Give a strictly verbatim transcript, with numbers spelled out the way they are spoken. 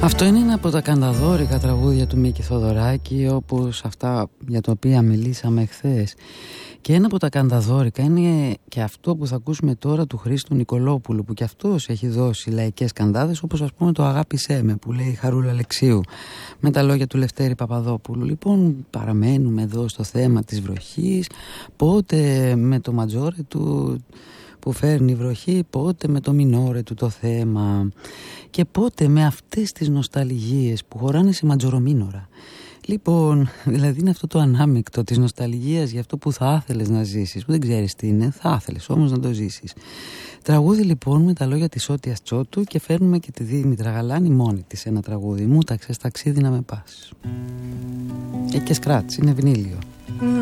Αυτό είναι ένα από τα κανταδόρικα τραγούδια του Μίκη Θοδωράκη, όπως αυτά για τα οποία μιλήσαμε χθες. Και ένα από τα κανταδόρικα είναι και αυτό που θα ακούσουμε τώρα του Χρήστου Νικολόπουλου, που και αυτός έχει δώσει λαϊκές καντάδες, όπως ας πούμε το «Αγάπησέ με» που λέει η Χαρούλα Αλεξίου, με τα λόγια του Λευτέρη Παπαδόπουλου. Λοιπόν, παραμένουμε εδώ στο θέμα της βροχής, πότε με το ματζόρε του που φέρνει βροχή, πότε με το μινόρε του το θέμα, και πότε με αυτές τις νοσταλγίες που χωράνε σε ματζορομίνορα. Λοιπόν, δηλαδή είναι αυτό το ανάμεικτο της νοσταλγίας για αυτό που θα ήθελες να ζήσεις, που δεν ξέρεις τι είναι, θα ήθελες όμως να το ζήσεις. Τραγούδι λοιπόν με τα λόγια της Ότιας Τσότου, και φέρνουμε και τη Δήμητρα Γαλάνη μόνη της ένα τραγούδι. Μου ταξες ταξίδι να με πας. Έχει και σκράτς, είναι βινίλιο.